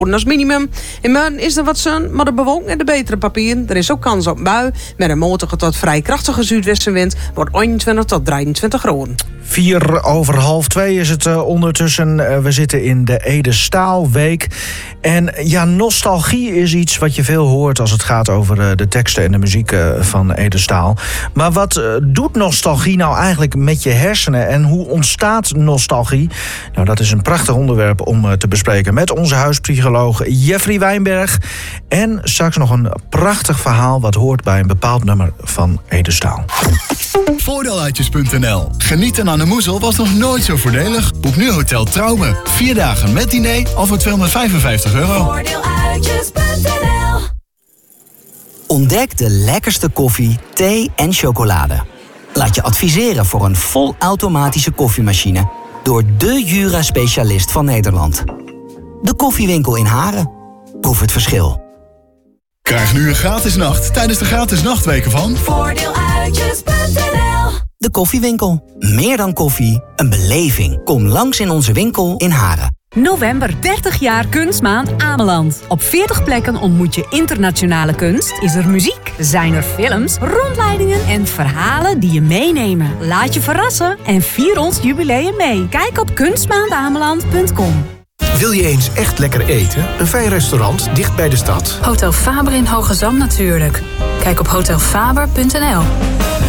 als minimum. In Muiden is er wat zon, maar de bewolking en de betere papieren. Er is ook kans op een bui. Met een matige tot vrij krachtige zuidwestenwind wordt 21 tot 23 graden. 2:04 is het ondertussen. We zitten in de Ede Staalweek. En ja, nostalgie is iets wat je veel hoort als het gaat over de teksten en de muziek van Ede Staal. Maar wat doet nostalgie nou eigenlijk met je hersenen? En hoe ontstaat nostalgie? Nou, dat is een prachtig onderwerp om te bespreken met onze huispsycholoog Jeffrey Wijnberg. En straks nog een prachtig verhaal wat hoort bij een bepaald nummer van Ede Staal. Voordeeluitjes.nl. Genieten aan de Moezel was nog nooit zo voordelig. Boek nu Hotel Trouwen. 4 dagen met diner al voor €255. Voordeeluitjes.nl. Ontdek de lekkerste koffie, thee en chocolade. Laat je adviseren voor een volautomatische koffiemachine door de Jura-specialist van Nederland. De Koffiewinkel in Haren. Proef het verschil. Krijg nu een gratis nacht tijdens de gratis nachtweken van Voordeeluitjes.nl. De Koffiewinkel. Meer dan koffie, een beleving. Kom langs in onze winkel in Haren. November 30 jaar Kunstmaand Ameland. Op 40 plekken ontmoet je internationale kunst, is er muziek, zijn er films, rondleidingen en verhalen die je meenemen. Laat je verrassen en vier ons jubileum mee. Kijk op kunstmaandameland.com. Wil je eens echt lekker eten? Een fijn restaurant dicht bij de stad. Hotel Faber in Hoogezand natuurlijk. Kijk op hotelfaber.nl.